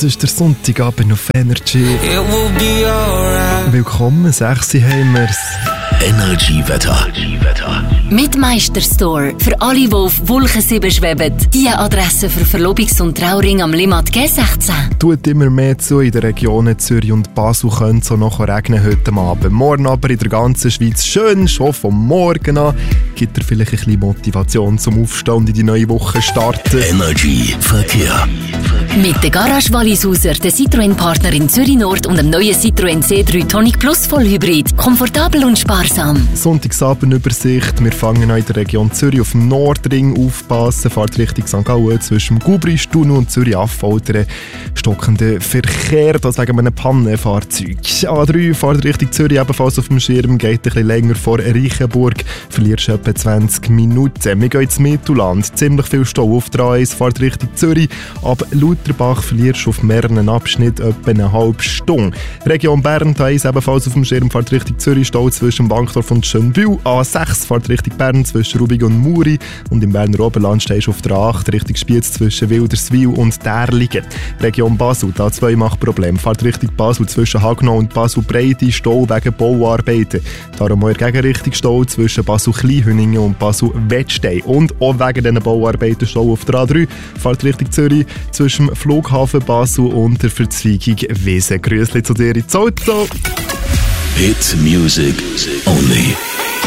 Das ist der Sonntagabend auf Energy. Willkommen, 6 haben wir's. Energy-Wetter. Mit Meisterstore. Für alle, die auf Wolken 7 schweben. Die Adresse für Verlobungs- und Trauring am Limmat G16. Tut immer mehr zu in den Regionen Zürich und Basel, könnte es auch noch regnen heute Abend. Morgen aber in der ganzen Schweiz schön, schon vom Morgen an. Gibt er vielleicht ein bisschen Motivation zum Aufstehen und in die neue Woche starten. Energy Verkehr. Mit der Garage Wallisauser, der Citroën-Partner in Zürich Nord und dem neuen Citroën C3 Tonic Plus Vollhybrid. Komfortabel und sparsam. Sonntagsabendübersicht. Wir fangen an in der Region Zürich auf dem Nordring aufpassen. Fahrt Richtung St. Gallen zwischen Gubrist, Thun und Zürich-Affoltern. Stockender Verkehr, das wegen einem Pannenfahrzeug. A3 fahrt Richtung Zürich ebenfalls auf dem Schirm. Geht ein bisschen länger vor Reichenburg. Verlierst etwa 20 Minuten. Wir gehen ins Mittelland. Ziemlich viel Stau auf der A1. Fahrt Richtung Zürich. Ab Lauterbach verlierst du auf mehreren Abschnitten etwa eine halbe Stunde. Region Bern, A1 ebenfalls auf dem Schirm. Fahrt Richtung Zürich. Stau zwischen Bankdorf und Schönbühl. A6 fährt Richtung Bern zwischen Rubig und Muri. Und im Berner Oberland stehst du auf der A8 Richtung Spiez zwischen Wilderswil und Därligen. Region Basel, die A2 macht Probleme. Fährt Richtung Basel zwischen Hagenau und Basel-Breite. Stau wegen Bauarbeiten. Darum auch in Gegenrichtung Stau zwischen Basel-Kleinhüningen und Basel-Wettstein. Und auch wegen diesen Bauarbeiten Stau auf der A3. Fährt Richtung Zürich zwischen Flughafen Basel und der Verzweigung Wiesen. Grüßli zu dir ins Auto. Hit Music Only.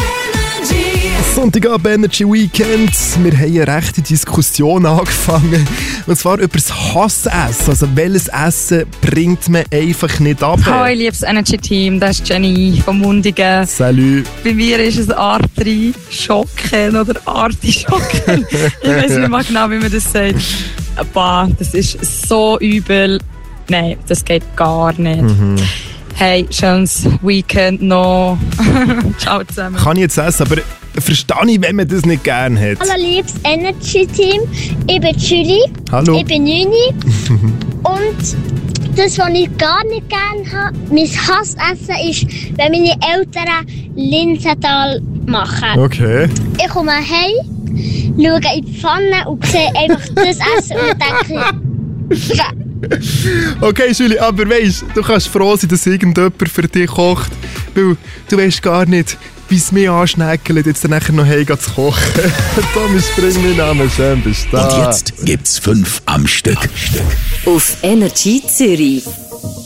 Sonntagabend Energy Weekend. Wir haben eine rechte Diskussion angefangen. Und zwar über das Hassessen. Also welches Essen bringt man einfach nicht ab? Hallo, liebes Energy-Team. Das ist Jenny von Mundigen. Salut. Bei mir ist es Artischocken oder Artischocken. Ich weiß nicht mal genau, wie man das sagt. Bah, das ist so übel. Nein, das geht gar nicht. Hey, schönes Weekend noch. Ciao zusammen. Kann ich jetzt essen, aber verstehe ich, wenn man das nicht gerne hat. Hallo liebes Energy-Team, ich bin Julie, Hallo. ich bin 9 und das, was ich gar nicht gerne habe, mein Hassessen ist, wenn meine Eltern Linsenthal machen. Okay. Ich komme heim, schaue in die Pfanne und sehe einfach das Essen und denke, Okay, Julie, aber weisst, du kannst froh sein, dass irgendjemand für dich kocht, weil du weisst gar nicht, wie es mich anschnäckelt, jetzt dann nachher noch heimgehen zu kochen. Tommy, spring mein Name, schön bist du da. Und jetzt gibt's 5 am Stück. Auf Energy Zürich.